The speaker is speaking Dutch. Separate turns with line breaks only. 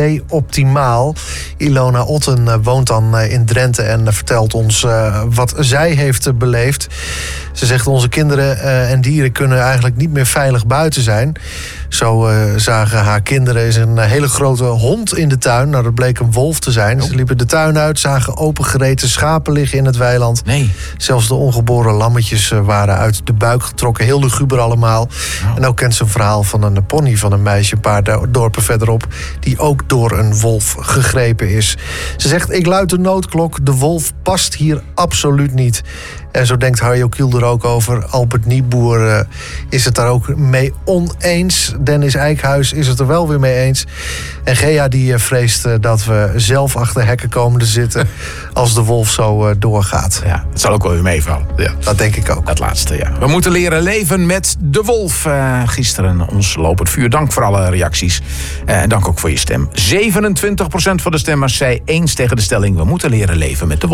optimaal. Ilona Otten woont dan in Drenthe en vertelt ons wat zij heeft beleefd. Ze zegt, onze kinderen en dieren kunnen eigenlijk niet meer veilig buiten zijn. Zo zagen haar kinderen eens een hele grote hond in de tuin. Nou, dat bleek een wolf te zijn. Ze liepen de tuin uit, zagen opengereten schapen liggen in het weiland.
Nee.
Zelfs de ongeboren lammetjes waren uit de buik getrokken. Heel luguber allemaal. Oh. En ook kent ze een verhaal van een pony van een meisje een paar dorpen verderop, die ook door een wolf gegrepen is. Ze zegt, ik luid de noodklok. De wolf past hier absoluut niet. En zo denkt Harjo Kiel er ook over. Albert Nieboer is het daar ook mee oneens. Dennis Eikhuis is het er wel weer mee eens. En Gea die vreest dat we zelf achter hekken komen te zitten als de wolf zo doorgaat.
Ja, het zal ook wel weer meevallen.
Ja, dat denk ik ook.
Dat laatste, ja. We moeten leren leven met de wolf. Gisteren ons lopend vuur. Dank voor alle reacties. En dank ook voor je stem. 27% van de stemmers zei eens tegen de stelling, we moeten leren leven met de wolf.